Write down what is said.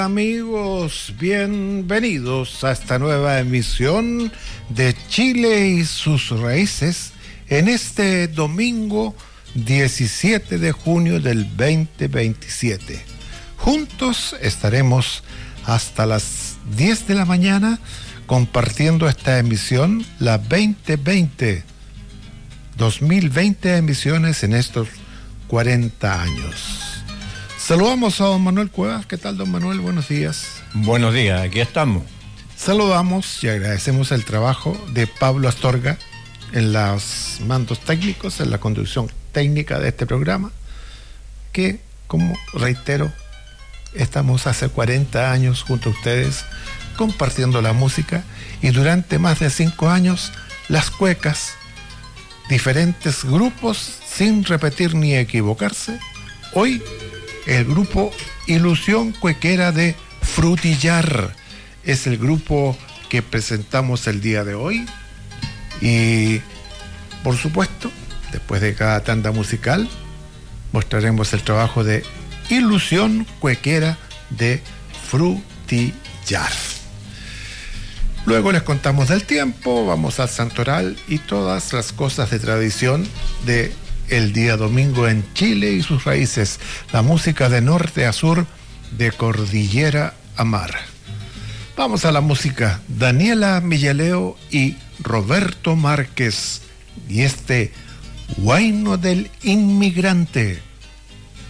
Amigos, bienvenidos a esta nueva emisión de Chile y sus raíces en este domingo 17 de junio del 2027. Juntos estaremos hasta las 10 de la mañana compartiendo esta emisión, la 2020 emisiones en estos 40 años. Saludamos a don Manuel Cuevas. ¿Qué tal, don Manuel? Buenos días. Buenos días, aquí estamos. Saludamos y agradecemos el trabajo de Pablo Astorga en los mandos técnicos, en la conducción técnica de este programa, que, como reitero, estamos hace 40 años junto a ustedes compartiendo la música y durante más de 5 años las cuecas, diferentes grupos sin repetir ni equivocarse. Hoy el grupo Ilusión Cuequera de Frutillar es el grupo que presentamos el día de hoy y, por supuesto, después de cada tanda musical mostraremos el trabajo de Ilusión Cuequera de Frutillar. Luego les contamos del tiempo, vamos al santoral y todas las cosas de tradición de el día domingo en Chile y sus raíces, la música de norte a sur, de cordillera a mar. Vamos a la música. Daniela Millaleo y Roberto Márquez y este Huayno del Inmigrante.